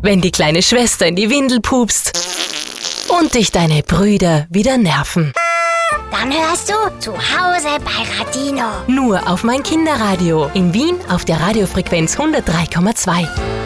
wenn die kleine Schwester in die Windel pupst und dich deine Brüder wieder nerven. Dann hörst du zu Hause bei Radino. Nur auf mein Kinderradio in Wien auf der Radiofrequenz 103,2.